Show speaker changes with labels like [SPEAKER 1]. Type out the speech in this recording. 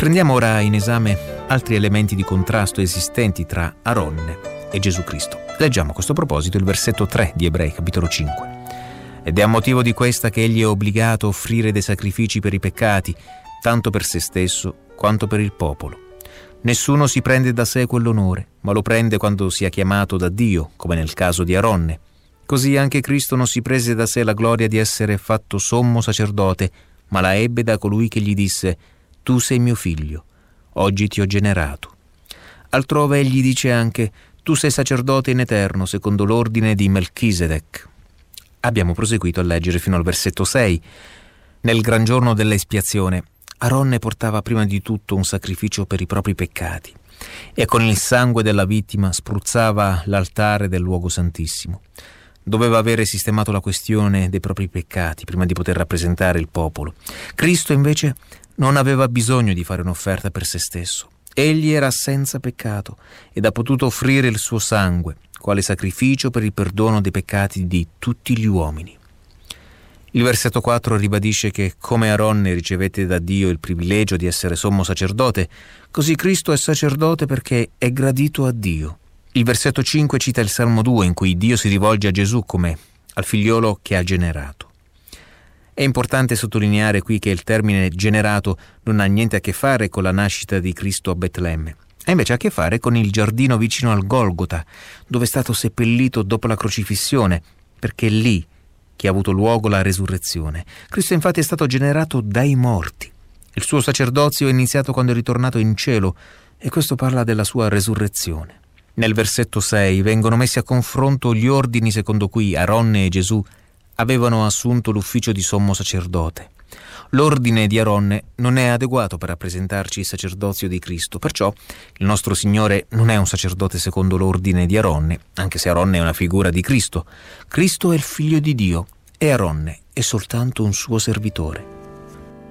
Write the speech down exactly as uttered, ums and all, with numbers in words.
[SPEAKER 1] Prendiamo ora in esame altri elementi di contrasto esistenti tra Aronne e Gesù Cristo. Leggiamo a questo proposito il versetto tre di Ebrei, capitolo cinque. Ed è a motivo di questa che egli è obbligato a offrire dei sacrifici per i peccati, tanto per se stesso quanto per il popolo. Nessuno si prende da sé quell'onore, ma lo prende quando sia chiamato da Dio, come nel caso di Aronne. Così anche Cristo non si prese da sé la gloria di essere fatto sommo sacerdote, ma la ebbe da colui che gli disse: «Tu sei mio figlio, oggi ti ho generato». Altrove egli dice anche: «Tu sei sacerdote in eterno, secondo l'ordine di Melchisedec». Abbiamo proseguito a leggere fino al versetto sei. Nel gran giorno dell'espiazione, Aronne portava prima di tutto un sacrificio per i propri peccati e con il sangue della vittima spruzzava l'altare del luogo santissimo. Doveva avere sistemato la questione dei propri peccati prima di poter rappresentare il popolo. Cristo invece non aveva bisogno di fare un'offerta per se stesso. Egli era senza peccato ed ha potuto offrire il suo sangue quale sacrificio per il perdono dei peccati di tutti gli uomini. Il versetto quattro ribadisce che come Aronne ricevette da Dio il privilegio di essere sommo sacerdote, così Cristo è sacerdote perché è gradito a Dio. Il versetto cinque cita il Salmo due in cui Dio si rivolge a Gesù come al figliolo che ha generato. È importante sottolineare qui che il termine generato non ha niente a che fare con la nascita di Cristo a Betlemme, ha invece a che fare con il giardino vicino al Golgota, dove è stato seppellito dopo la crocifissione, perché è lì che ha avuto luogo la resurrezione. Cristo infatti è stato generato dai morti. Il suo sacerdozio è iniziato quando è ritornato in cielo e questo parla della sua resurrezione. Nel versetto sei vengono messi a confronto gli ordini secondo cui Aronne e Gesù avevano assunto l'ufficio di sommo sacerdote. L'ordine di Aronne non è adeguato per rappresentarci il sacerdozio di Cristo, perciò il nostro Signore non è un sacerdote secondo l'ordine di Aronne, anche se Aronne è una figura di Cristo. Cristo è il figlio di Dio e Aronne è soltanto un suo servitore.